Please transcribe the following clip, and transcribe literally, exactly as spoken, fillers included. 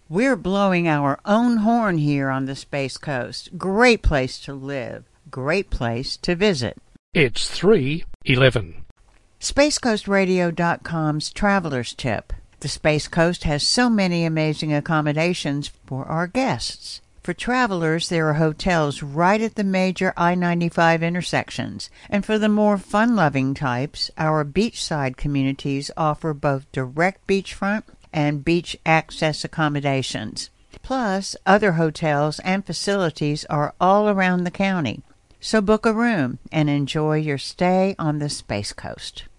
We're blowing our own horn here on the Space Coast. Great place to live. Great place to visit. It's three eleven. Space Coast Radio dot com's Traveler's Tip. The Space Coast has so many amazing accommodations for our guests. For travelers, there are hotels right at the major I ninety-five intersections. And for the more fun-loving types, our beachside communities offer both direct beachfront and beach access accommodations. Plus, other hotels and facilities are all around the county. So book a room and enjoy your stay on the Space Coast.